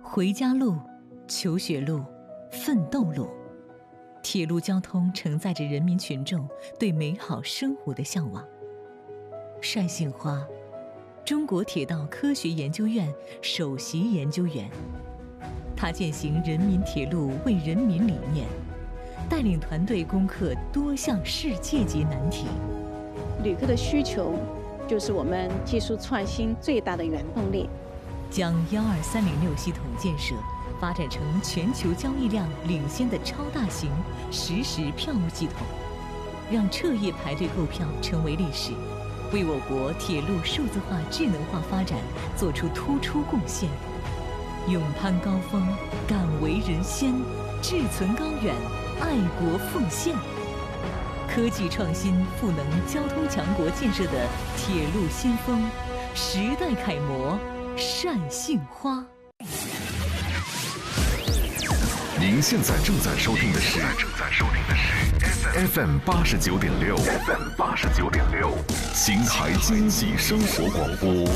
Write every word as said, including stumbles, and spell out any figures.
回家路、求学路、奋斗路，铁路交通承载着人民群众对美好生活的向往。单杏花，中国铁道科学研究院首席研究员，他践行人民铁路为人民理念，带领团队攻克多项世界级难题。 旅客的需求就是我们技术创新最大的原动力。 将幺二三零六系统建设发展成全球交易量领先的超大型实时票务系统，让彻夜排队购票成为历史，为我国铁路数字化智能化发展做出突出贡献。勇攀高峰，敢为人先，志存高远，爱国奉献。科技创新赋能交通强国建设的铁路先锋，时代楷模单杏花。 您现在正在收听的是 F M 八十九点六 ，F M 八十九点六，秦台经济生活广播。